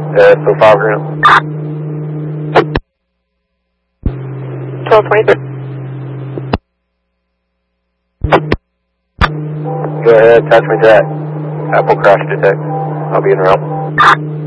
So 5 ground. 1223. Go ahead, attach me to that. Apple crash detect. I'll be in route.